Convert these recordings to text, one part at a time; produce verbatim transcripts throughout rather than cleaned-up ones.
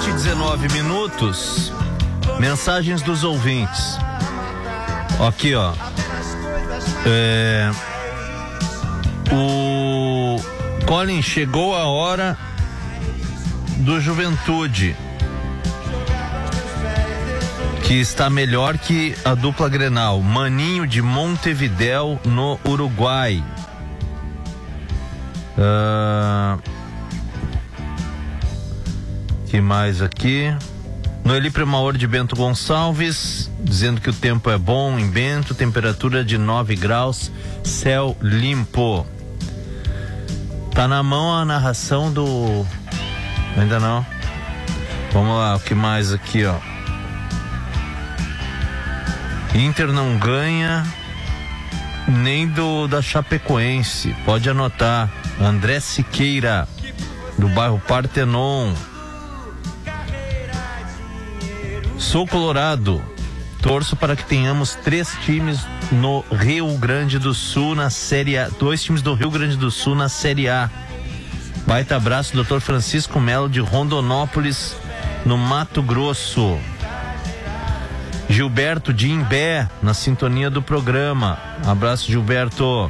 sete e dezenove minutos. Mensagens dos ouvintes. Aqui, ó. É, o Colin, chegou a hora do Juventude, que está melhor que a dupla Grenal. Maninho de Montevidéu, no Uruguai. Uh, que mais aqui? Noeli Primaor de Bento Gonçalves, dizendo que o tempo é bom em Bento, temperatura de nove graus, céu limpo. Tá na mão a narração do... Ainda não? Vamos lá, o que mais aqui, ó? Inter não ganha nem do da Chapecoense, pode anotar. André Siqueira, do bairro Partenon. Sou colorado, torço para que tenhamos três times no Rio Grande do Sul na Série A, dois times do Rio Grande do Sul na Série A. Baita abraço, doutor Francisco Melo de Rondonópolis, no Mato Grosso. Gilberto de Imbé, na sintonia do programa. Abraço, Gilberto.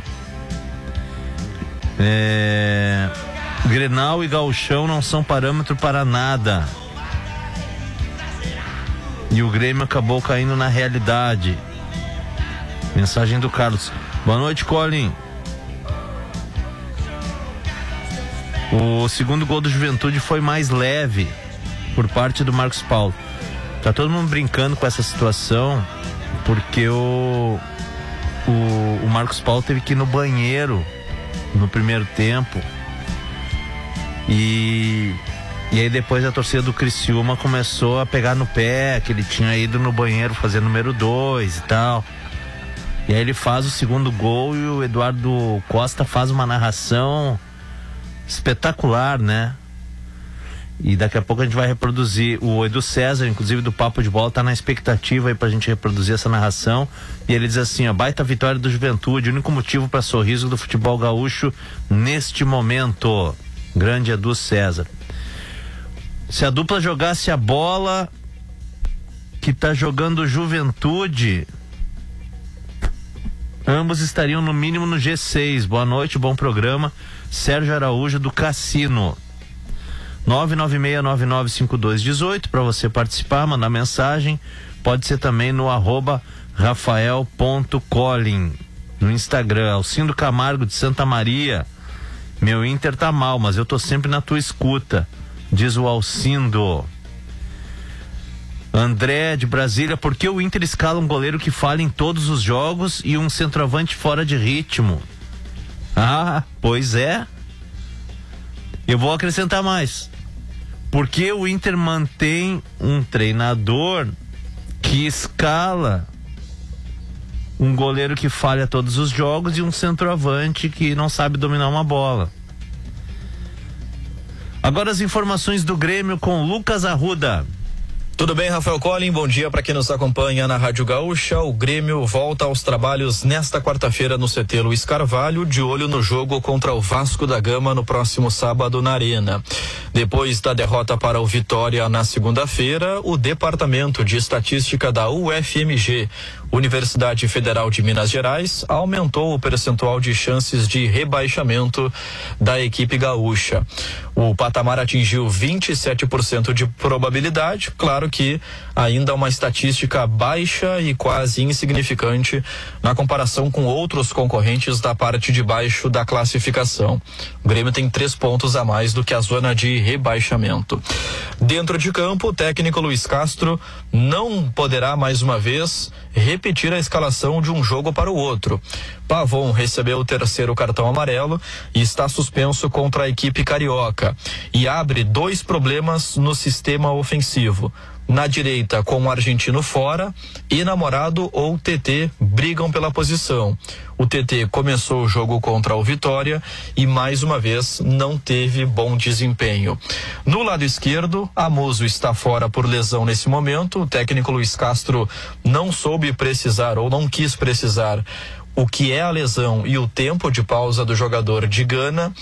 É... Grenal e Gauchão não são parâmetro para nada. E o Grêmio acabou caindo na realidade. Mensagem do Carlos. Boa noite, Colin. O segundo gol do Juventude foi mais leve por parte do Marcos Paulo. Tá todo mundo brincando com essa situação porque o, o, o Marcos Paulo teve que ir no banheiro no primeiro tempo. E, e aí depois a torcida do Criciúma começou a pegar no pé, que ele tinha ido no banheiro fazer número dois e tal. E aí ele faz o segundo gol e o Eduardo Costa faz uma narração espetacular, né? E daqui a pouco a gente vai reproduzir. O Edu César, inclusive do Papo de Bola, tá na expectativa aí pra gente reproduzir essa narração. E ele diz assim, ó: baita vitória do Juventude, único motivo para sorriso do futebol gaúcho neste momento. Grande Edu César. Se a dupla jogasse a bola que tá jogando Juventude, ambos estariam no mínimo no G seis. Boa noite, bom programa. Sérgio Araújo do Cassino. nove nove seis nove nove cinco dois um oito para você participar, mandar mensagem. Pode ser também no arroba rafael ponto colin no Instagram. Alcindo Camargo de Santa Maria. Meu Inter tá mal, mas eu tô sempre na tua escuta, diz o Alcindo. André de Brasília: por que o Inter escala um goleiro que falha em todos os jogos e um centroavante fora de ritmo? Ah, pois é. Eu vou acrescentar mais. Por que o Inter mantém um treinador que escala um goleiro que falha todos os jogos e um centroavante que não sabe dominar uma bola? Agora as informações do Grêmio com Lucas Arruda. Tudo bem, Rafael Colin? Bom dia para quem nos acompanha na Rádio Gaúcha. O Grêmio volta aos trabalhos nesta quarta-feira no C T Luiz Carvalho, de olho no jogo contra o Vasco da Gama no próximo sábado na Arena. Depois da derrota para o Vitória na segunda-feira, o Departamento de Estatística da U F M G, Universidade Federal de Minas Gerais, aumentou o percentual de chances de rebaixamento da equipe gaúcha. O patamar atingiu vinte e sete por cento de probabilidade, claro que ainda uma estatística baixa e quase insignificante na comparação com outros concorrentes da parte de baixo da classificação. O Grêmio tem três pontos a mais do que a zona de rebaixamento. Dentro de campo, o técnico Luiz Castro não poderá mais uma vez repetir a escalação de um jogo para o outro. Pavon recebeu o terceiro cartão amarelo e está suspenso contra a equipe carioca, e abre dois problemas no sistema ofensivo. Na direita, com o argentino fora, e Namorado ou T T brigam pela posição. O T T começou o jogo contra o Vitória e mais uma vez não teve bom desempenho. No lado esquerdo, Amoso está fora por lesão nesse momento. O técnico Luiz Castro não soube precisar ou não quis precisar o que é a lesão e o tempo de pausa do jogador de Gana.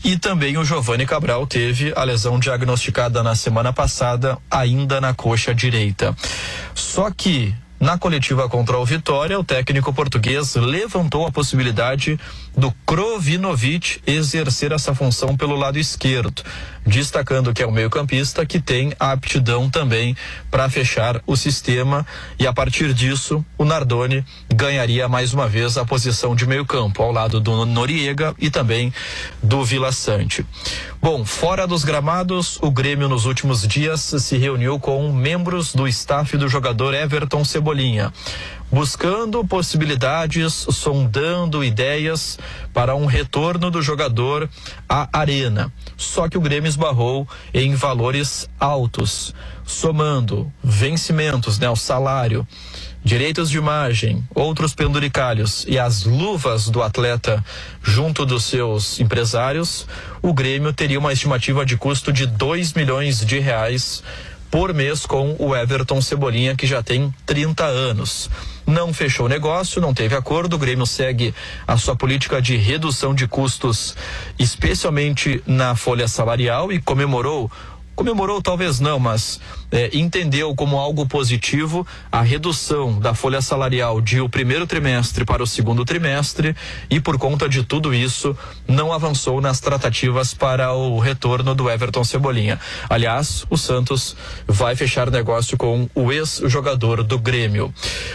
E também o Giovani Cabral teve a lesão diagnosticada na semana passada, ainda na coxa direita. Só que na coletiva contra o Vitória, o técnico português levantou a possibilidade do Krovinovic exercer essa função pelo lado esquerdo, destacando que é um meio-campista que tem a aptidão também para fechar o sistema, e a partir disso o Nardoni ganharia mais uma vez a posição de meio-campo ao lado do Noriega e também do Vila Sante. Bom, fora dos gramados, o Grêmio nos últimos dias se reuniu com membros do staff do jogador Everton Cebolinha, buscando possibilidades, sondando ideias para um retorno do jogador à arena. Só que o Grêmio esbarrou em valores altos, somando vencimentos, né, o salário, direitos de imagem, outros penduricalhos e as luvas do atleta junto dos seus empresários. O Grêmio teria uma estimativa de custo de dois milhões de reais por mês com o Everton Cebolinha, que já tem trinta anos. Não fechou o negócio, não teve acordo. O Grêmio segue a sua política de redução de custos, especialmente na folha salarial, e comemorou Comemorou talvez não, mas é, entendeu como algo positivo a redução da folha salarial de o primeiro trimestre para o segundo trimestre, e por conta de tudo isso não avançou nas tratativas para o retorno do Everton Cebolinha. Aliás, o Santos vai fechar negócio com o ex-jogador do Grêmio.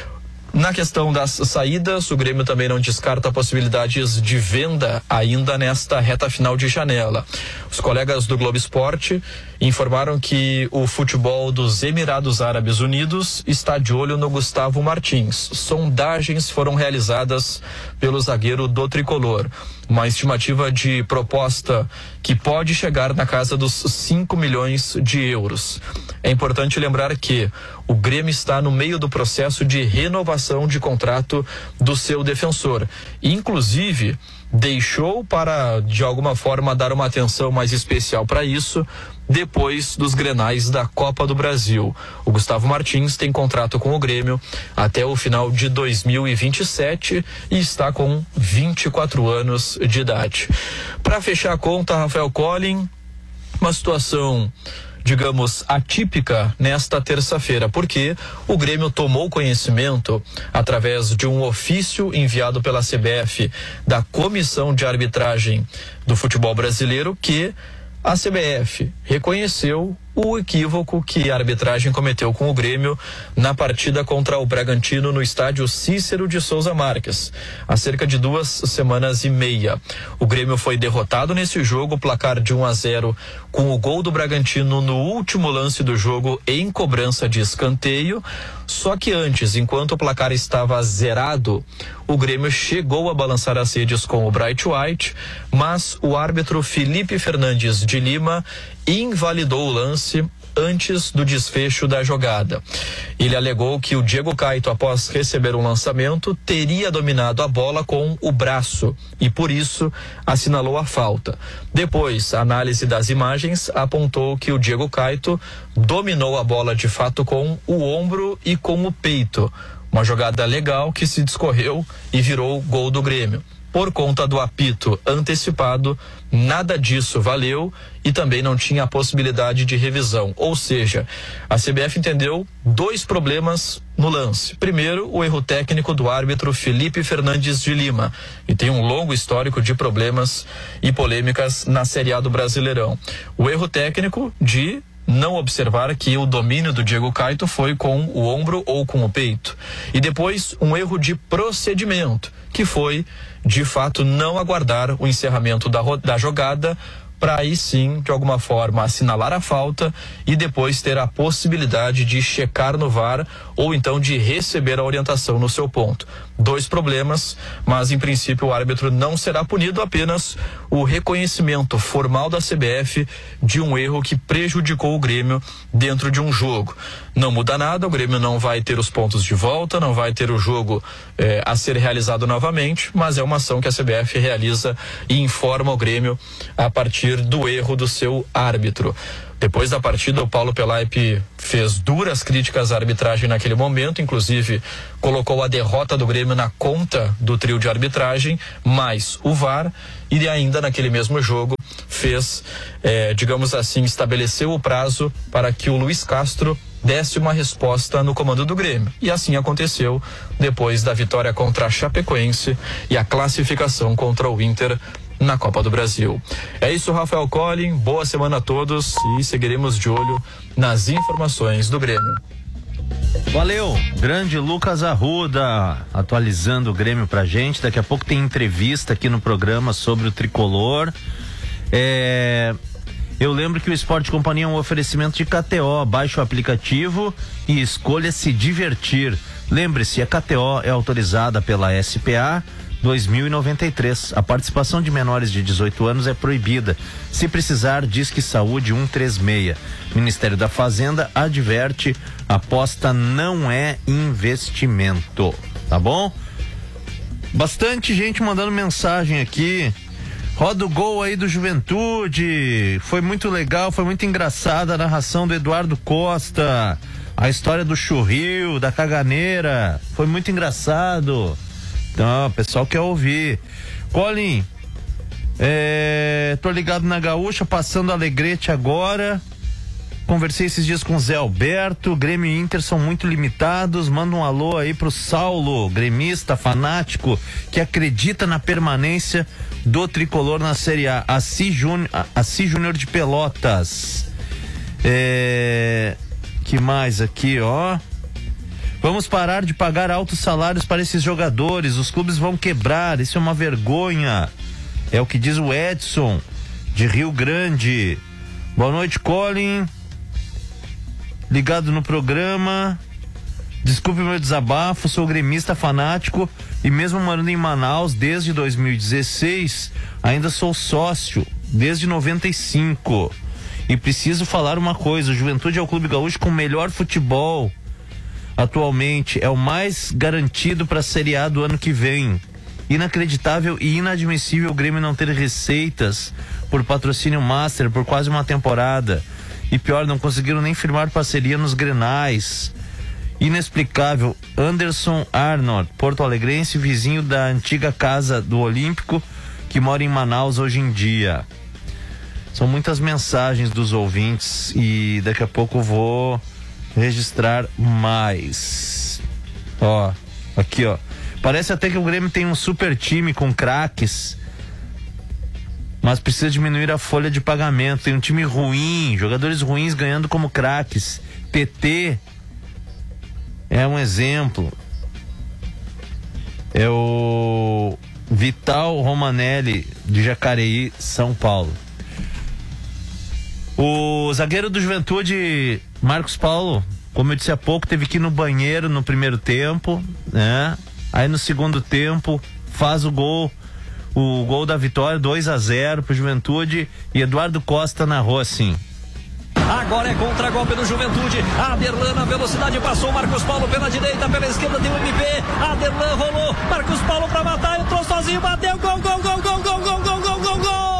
Na questão das saídas, o Grêmio também não descarta possibilidades de venda ainda nesta reta final de janela. Os colegas do Globo Esporte informaram que o futebol dos Emirados Árabes Unidos está de olho no Gustavo Martins. Sondagens foram realizadas pelo zagueiro do tricolor. Uma estimativa de proposta que pode chegar na casa dos cinco milhões de euros. É importante lembrar que o Grêmio está no meio do processo de renovação de contrato do seu defensor. Inclusive, deixou para, de alguma forma, dar uma atenção mais especial para isso depois dos Grenais da Copa do Brasil. O Gustavo Martins tem contrato com o Grêmio até o final de dois mil e vinte e sete e está com vinte e quatro anos de idade. Para fechar a conta, Rafael Collin, uma situação, digamos, atípica nesta terça-feira, porque o Grêmio tomou conhecimento, através de um ofício enviado pela C B F da Comissão de Arbitragem do Futebol Brasileiro, que a C B F reconheceu o equívoco que a arbitragem cometeu com o Grêmio na partida contra o Bragantino no estádio Cícero de Souza Marques, há cerca de duas semanas e meia. O Grêmio foi derrotado nesse jogo, placar de um a zero, com o gol do Bragantino no último lance do jogo em cobrança de escanteio. Só que antes, enquanto o placar estava zerado, o Grêmio chegou a balançar as redes com o Bright White, mas o árbitro Felipe Fernandes de Lima invalidou o lance antes do desfecho da jogada. Ele alegou que o Diego Caito, após receber um lançamento, teria dominado a bola com o braço e, por isso, assinalou a falta. Depois, a análise das imagens apontou que o Diego Caito dominou a bola de fato com o ombro e com o peito. Uma jogada legal que se discorreu e virou gol do Grêmio. Por conta do apito antecipado, nada disso valeu e também não tinha a possibilidade de revisão. Ou seja, a C B F entendeu dois problemas no lance. Primeiro, o erro técnico do árbitro Felipe Fernandes de Lima, que tem um longo histórico de problemas e polêmicas na Série A do Brasileirão. O erro técnico de não observar que o domínio do Diego Caito foi com o ombro ou com o peito. E depois, um erro de procedimento, que foi, de fato, não aguardar o encerramento da, da jogada para aí sim, de alguma forma, assinalar a falta e depois ter a possibilidade de checar no V A R ou então de receber a orientação no seu ponto. Dois problemas, mas em princípio o árbitro não será punido, apenas o reconhecimento formal da C B F de um erro que prejudicou o Grêmio dentro de um jogo. Não muda nada, o Grêmio não vai ter os pontos de volta, não vai ter o jogo eh, a ser realizado novamente, mas é uma ação que a C B F realiza e informa o Grêmio a partir do erro do seu árbitro. Depois da partida, o Paulo Pelaipe fez duras críticas à arbitragem naquele momento, inclusive colocou a derrota do Grêmio na conta do trio de arbitragem, mais o V A R, e ainda naquele mesmo jogo fez, eh, digamos assim, estabeleceu o prazo para que o Luiz Castro desse uma resposta no comando do Grêmio. E assim aconteceu depois da vitória contra a Chapecoense e a classificação contra o Inter na Copa do Brasil. É isso, Rafael Collin, boa semana a todos e seguiremos de olho nas informações do Grêmio. Valeu, grande Lucas Arruda, atualizando o Grêmio pra gente. Daqui a pouco tem entrevista aqui no programa sobre o tricolor. É... Eu lembro que o Esporte Companhia é um oferecimento de K T O. Baixe o aplicativo e escolha se divertir. Lembre-se, a K T O é autorizada pela S P A dois mil e noventa e três. A participação de menores de dezoito anos é proibida. Se precisar, Disque Saúde cento e trinta e seis. Ministério da Fazenda adverte: aposta não é investimento. Tá bom? Bastante gente mandando mensagem aqui. Roda o gol aí do Juventude. Foi muito legal, foi muito engraçada a narração do Eduardo Costa. A história do churril, da caganeira. Foi muito engraçado. Então, o pessoal quer ouvir. Collin, é, tô ligado na Gaúcha, passando Alegrete agora. Conversei esses dias com o Zé Alberto. Grêmio e Inter são muito limitados. Manda um alô aí pro Saulo, gremista, fanático, que acredita na permanência do tricolor na Série A. Assi Júnior, Assi Júnior de Pelotas. É, que mais aqui, ó? Vamos parar de pagar altos salários para esses jogadores. Os clubes vão quebrar. Isso é uma vergonha. É o que diz o Edson, de Rio Grande. Boa noite, Collin. Ligado no programa. Desculpe meu desabafo. Sou gremista fanático e mesmo morando em Manaus desde dois mil e dezesseis, ainda sou sócio desde noventa e cinco. E preciso falar uma coisa: o Juventude é o clube gaúcho com o melhor futebol. Atualmente é o mais garantido para a Série A do ano que vem. Inacreditável e inadmissível o Grêmio não ter receitas por patrocínio master por quase uma temporada. E pior, não conseguiram nem firmar parceria nos Grenais. Inexplicável. Anderson Arnold, porto-alegrense, vizinho da antiga casa do Olímpico, que mora em Manaus hoje em dia. São muitas mensagens dos ouvintes e daqui a pouco eu vou registrar mais. Ó, aqui ó. Parece até que o Grêmio tem um super time com craques, mas precisa diminuir a folha de pagamento. Tem um time ruim, jogadores ruins ganhando como craques. T T é um exemplo. É o Vital Romanelli de Jacareí, São Paulo. O zagueiro do Juventude, Marcos Paulo, como eu disse há pouco, teve que ir no banheiro no primeiro tempo, né? Aí no segundo tempo faz o gol, o gol da vitória, dois a zero pro Juventude, e Eduardo Costa narrou assim: agora é contra-golpe do Juventude. Aderlan na velocidade passou. Marcos Paulo pela direita, pela esquerda tem o M P. Aderlan rolou. Marcos Paulo pra matar. Entrou sozinho, bateu. Gol, gol, gol, gol, gol, gol, gol, gol, gol, gol.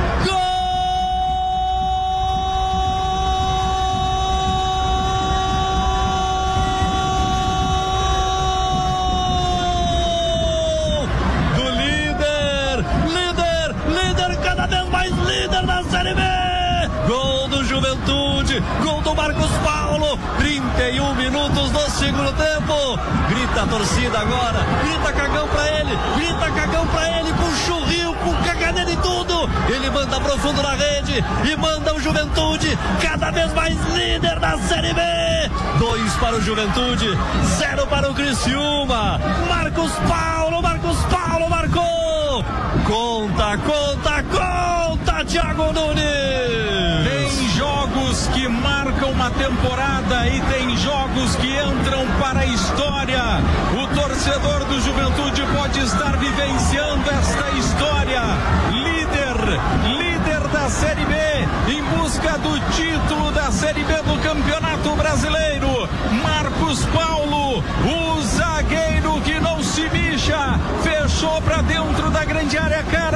Do líder, líder, líder, cada vez mais líder na Série B. Gol do Juventude, gol do Marcos Paulo, trinta e um minutos do segundo tempo. Grita a torcida agora, grita cagão pra ele, grita cagão pra ele, com churril, com caganeira e tudo. Ele manda profundo na rede e manda o Juventude cada vez mais líder da Série B. Dois para o Juventude, zero para o Criciúma. Marcos Paulo, Marcos Paulo marcou. Conta, conta, conta, Thiago Nunes. Tem jogos que marcam uma temporada e tem jogos que entram para a história. O torcedor do Juventude pode estar vivenciando esta história. Líder, líder da Série B, em busca do título da Série B do Campeonato Brasileiro. Marcos Paulo, o zagueiro que não se bicha, fechou para dentro da grande área, cara a cara,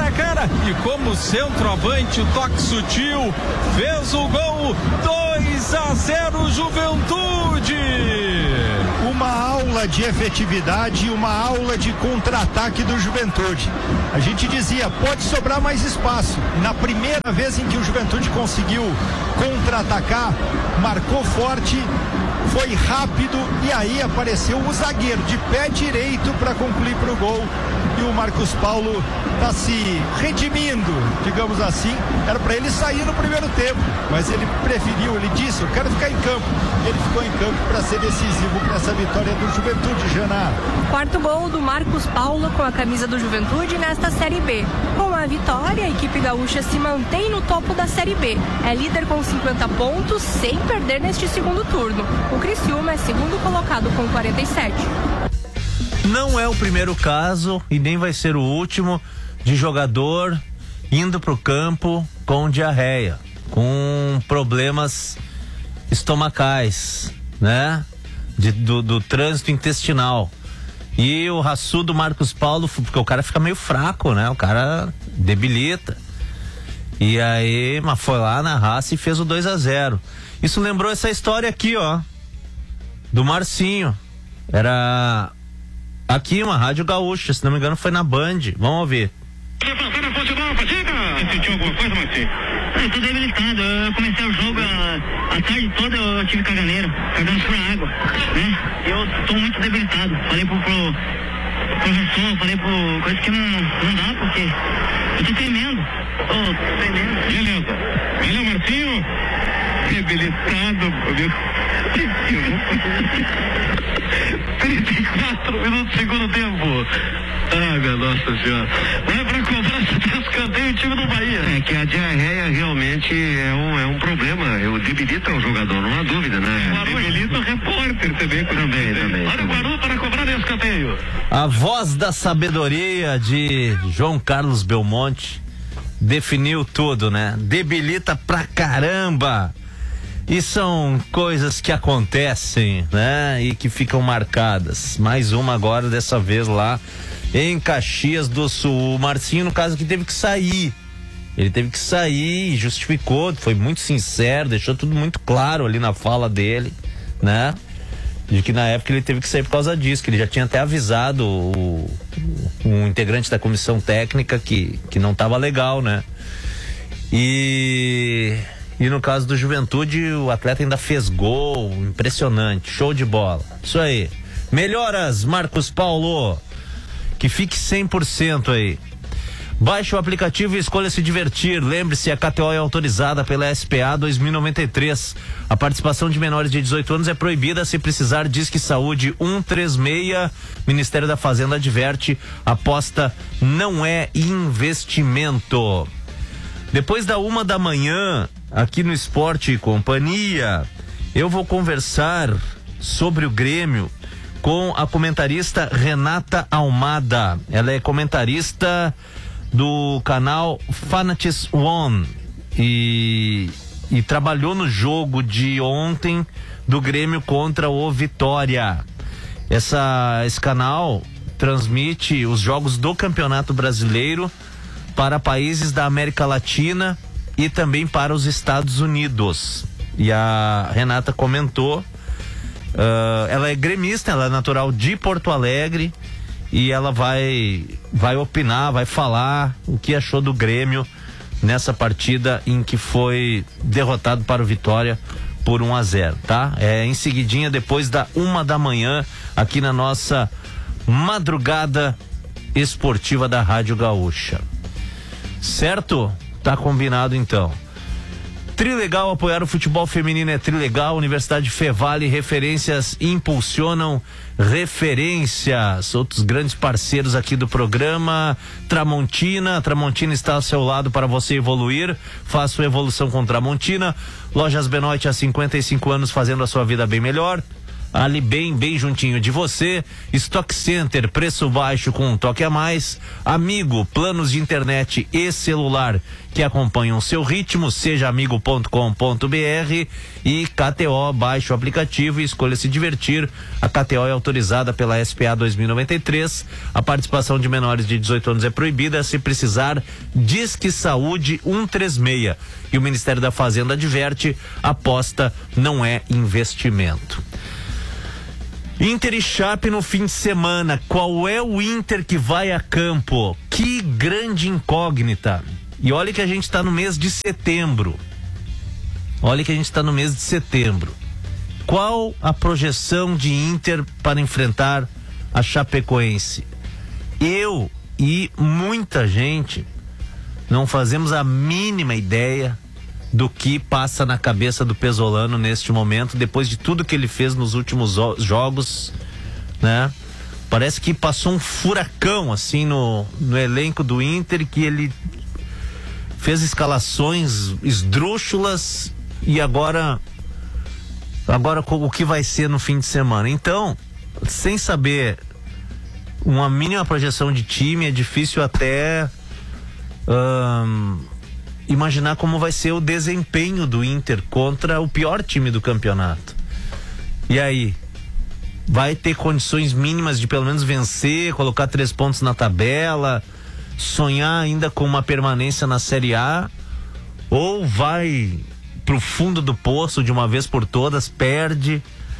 e como centroavante, o toque sutil, fez o gol. Dois a zero Juventude. Uma aula de efetividade, uma aula de contra-ataque do Juventude. A gente dizia, pode sobrar mais espaço. Na primeira vez em que o Juventude conseguiu contra-atacar, marcou forte, foi rápido e aí apareceu o zagueiro de pé direito para concluir para o gol. E o Marcos Paulo está se redimindo, digamos assim. Era para ele sair no primeiro tempo, mas ele preferiu, ele disse, eu quero ficar em campo. Ele ficou em campo para ser decisivo para essa vitória do Juventude, Jana. Quarto gol do Marcos Paulo com a camisa do Juventude nesta Série B. Com a vitória, a equipe gaúcha se mantém no topo da Série B. É líder com cinquenta pontos, sem perder neste segundo turno. O Criciúma é segundo colocado com quarenta e sete. Não é o primeiro caso e nem vai ser o último de jogador indo pro campo com diarreia, com problemas estomacais, né? De, do, do trânsito intestinal. E o raçudo Marcos Paulo, porque o cara fica meio fraco, né? O cara debilita. E aí, mas foi lá na raça e fez o dois a zero. Isso lembrou essa história aqui, ó, do Marcinho. Era aqui uma Rádio Gaúcha, se não me engano foi na Band. Vamos ouvir. Você sentiu alguma coisa, Marcinho? Eu tô debilitado, eu comecei o jogo a, a tarde toda, eu tive caganeira, cagando por água, né? Eu tô muito debilitado, falei pro, pro professor, falei pro coisa que não, não dá, porque eu tô tremendo, tô tremendo. Beleza, beleza, Marcinho? Debilitado, meu. trinta e quatro minutos do segundo tempo. Ah, minha Nossa Senhora. Vai pra cobrança de escanteio o time do Bahia. É que a diarreia realmente é um, é um problema. Eu debilita o jogador, não há dúvida, né? Debilita o repórter também. Também, também. Olha o Guarulhos para cobrar de escanteio. A voz da sabedoria de João Carlos Belmonte definiu tudo, né? Debilita pra caramba. E são coisas que acontecem, né? E que ficam marcadas. Mais uma agora, dessa vez lá em Caxias do Sul. O Marcinho, no caso, que teve que sair. Ele teve que sair e justificou, foi muito sincero, deixou tudo muito claro ali na fala dele, né? De que na época ele teve que sair por causa disso, que ele já tinha até avisado o, um integrante da comissão técnica que, que não estava legal, né? E... E no caso do Juventude, o atleta ainda fez gol, impressionante, show de bola. Isso aí. Melhoras, Marcos Paulo. Que fique cem por cento aí. Baixe o aplicativo e escolha se divertir. Lembre-se, a K T O é autorizada pela S P A dois mil e noventa e três. A participação de menores de dezoito anos é proibida. Se precisar, Disque Saúde um três seis. Ministério da Fazenda adverte: aposta não é investimento. Depois da uma da manhã, aqui no Esporte e Companhia, eu vou conversar sobre o Grêmio com a comentarista Renata Almada. Ela é comentarista do canal Fanatics One e, e trabalhou no jogo de ontem do Grêmio contra o Vitória. Essa, esse canal transmite os jogos do Campeonato Brasileiro para países da América Latina e também para os Estados Unidos. E a Renata comentou, uh, ela é gremista, ela é natural de Porto Alegre e ela vai, vai opinar, vai falar o que achou do Grêmio nessa partida em que foi derrotado para o Vitória por um a zero, tá? É em seguidinha, depois da uma da manhã, aqui na nossa madrugada esportiva da Rádio Gaúcha. Certo? Tá combinado então. Trilegal, apoiar o futebol feminino é Trilegal. Universidade Fevale, referências impulsionam referências. Outros grandes parceiros aqui do programa: Tramontina. Tramontina está ao seu lado para você evoluir. Faça sua evolução com Tramontina. Lojas Benoit, há cinquenta e cinco anos, fazendo a sua vida bem melhor. ali bem, bem juntinho de você. Stock Center, preço baixo com um toque a mais. Amigo, planos de internet e celular que acompanham o seu ritmo, seja amigo ponto com ponto b r. E K T O, baixe o aplicativo e escolha se divertir. A K T O é autorizada pela S P A dois mil e noventa e três. A participação de menores de dezoito anos é proibida. Se precisar, Disque Saúde cento e trinta e seis. E o Ministério da Fazenda adverte: aposta não é investimento. Inter e Chape no fim de semana. Qual é o Inter que vai a campo? Que grande incógnita. E olha que a gente está no mês de setembro. Olha que a gente está no mês de setembro. Qual a projeção de Inter para enfrentar a Chapecoense? Eu e muita gente não fazemos a mínima ideia do que passa na cabeça do Pesolano neste momento, depois de tudo que ele fez nos últimos jogos, né? Parece que passou um furacão assim no, no elenco do Inter, que ele fez escalações esdrúxulas e agora agora o que vai ser no fim de semana. Então, sem saber uma mínima projeção de time, é difícil até hum, imaginar como vai ser o desempenho do Inter contra o pior time do campeonato. E aí? Vai ter condições mínimas de pelo menos vencer, colocar três pontos na tabela, sonhar ainda com uma permanência na Série A? Ou vai pro fundo do poço de uma vez por todas, perde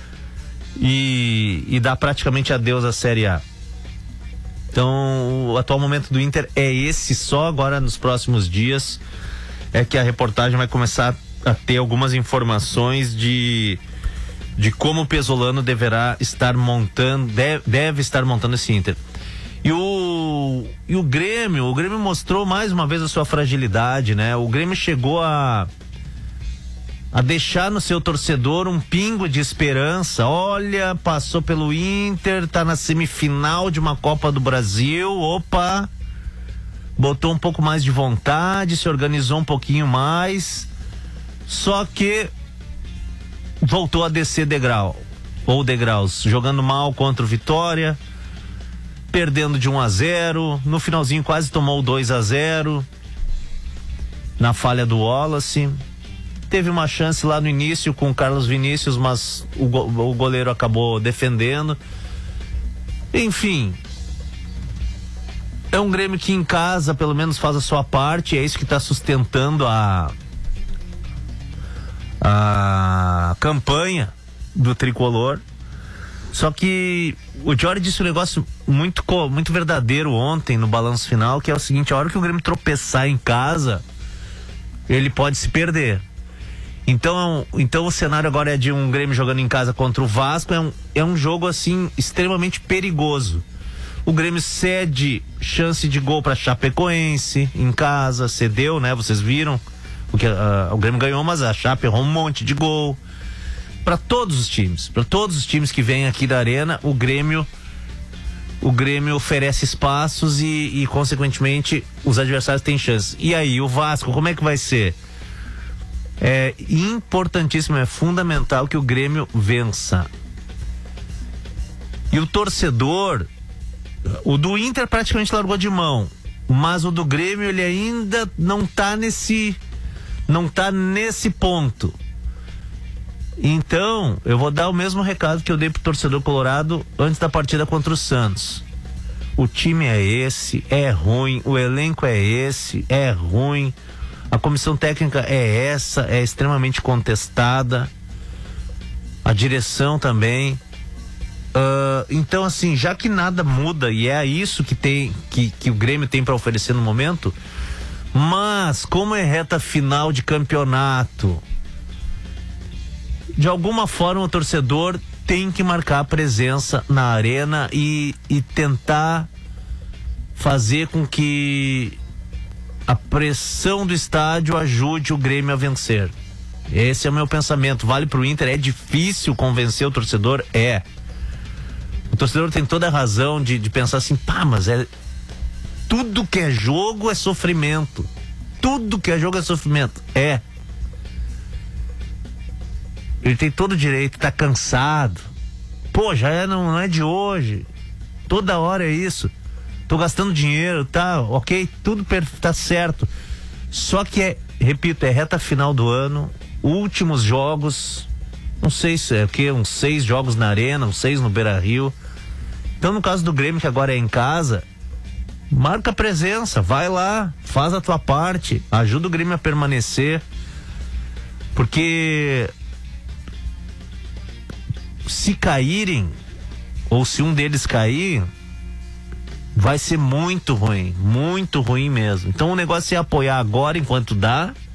e, e dá praticamente adeus à Série A? Então, o atual momento do Inter é esse. Só agora nos próximos dias é que a reportagem vai começar a ter algumas informações de, de como o Pesolano deverá estar montando, deve, deve estar montando esse Inter. E o, e o Grêmio, o Grêmio mostrou mais uma vez a sua fragilidade, né? O Grêmio chegou a, a deixar no seu torcedor um pingo de esperança. Olha, passou pelo Inter, tá na semifinal de uma Copa do Brasil, opa... botou um pouco mais de vontade, se organizou um pouquinho mais, só que voltou a descer degrau, ou degraus, jogando mal contra o Vitória, perdendo de um a zero, no finalzinho quase tomou dois a zero, na falha do Wallace. Teve uma chance lá no início com o Carlos Vinícius, mas o, go- o goleiro acabou defendendo. Enfim, é um Grêmio que em casa pelo menos faz a sua parte, é isso que está sustentando a a campanha do tricolor. Só que o Jorge disse um negócio muito, muito verdadeiro ontem no balanço final, que é o seguinte: a hora que o Grêmio tropeçar em casa, ele pode se perder. Então, então o cenário agora é de um Grêmio jogando em casa contra o Vasco, é um, é um jogo assim extremamente perigoso. O Grêmio cede chance de gol para Chapecoense em casa, cedeu, né? Vocês viram o que uh, o Grêmio ganhou, mas a Chape errou um monte de gol. Para todos os times, para todos os times que vêm aqui da Arena, o Grêmio o Grêmio oferece espaços e, e consequentemente os adversários têm chance. E aí, o Vasco, como é que vai ser? É importantíssimo, é fundamental que o Grêmio vença. E o torcedor, o do Inter praticamente largou de mão, mas o do Grêmio ele ainda não tá nesse não tá nesse ponto. Então, eu vou dar o mesmo recado que eu dei pro torcedor colorado antes da partida contra o Santos. O time é esse, é ruim, o elenco é esse, é ruim, a comissão técnica é essa, é extremamente contestada, a direção também. Uh, então, assim, já que nada muda e é isso que tem, que, que o Grêmio tem para oferecer no momento, mas como é reta final de campeonato, de alguma forma o torcedor tem que marcar a presença na arena e, e tentar fazer com que a pressão do estádio ajude o Grêmio a vencer. Esse é o meu pensamento. Vale pro Inter, é difícil convencer o torcedor, é. O torcedor tem toda a razão de, de pensar assim, pá, mas é tudo que é jogo é sofrimento. Tudo que é jogo é sofrimento. É. Ele tem todo o direito, tá cansado, pô, já é, não, não é de hoje. Toda hora é isso. Tô gastando dinheiro, tá, ok, tudo per- tá certo. Só que é, repito, é reta final do ano, últimos jogos, não sei se é o que, uns seis jogos na Arena, uns seis no Beira-Rio. Então, no caso do Grêmio, que agora é em casa, marca presença, vai lá, faz a tua parte, ajuda o Grêmio a permanecer, porque se caírem, ou se um deles cair, vai ser muito ruim, muito ruim mesmo. Então o negócio é apoiar agora enquanto dá,